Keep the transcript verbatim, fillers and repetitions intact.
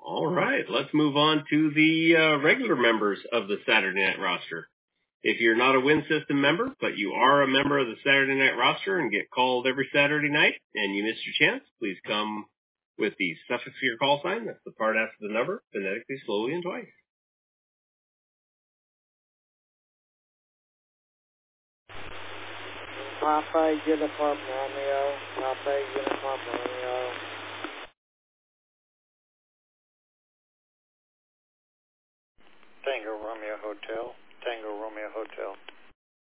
All right, let's move on to the uh, regular members of the Saturday Night roster. If you're not a Win System member, but you are a member of the Saturday Night roster and get called every Saturday night and you missed your chance, please come with the suffix for your call sign. That's the part after the number, phonetically, slowly, and twice. Papa Uniform Romeo, Papa Uniform Romeo. Tango Romeo Hotel, Tango Romeo Hotel.